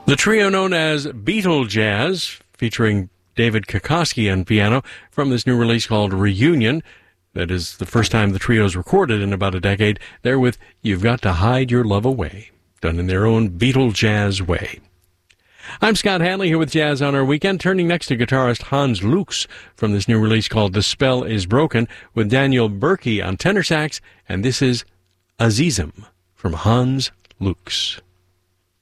The trio known as Beatle Jazz, featuring David Kokoski on piano, from this new release called Reunion. That is the first time the trio's recorded in about a decade. They're with You've Got to Hide Your Love Away, done in their own Beatle Jazz way. I'm Scott Hanley here with Jazz on Our Weekend, turning next to guitarist Hans Lux from this new release called The Spell is Broken, with Daniel Berkey on tenor sax, and this is Azizim from Hans Lux.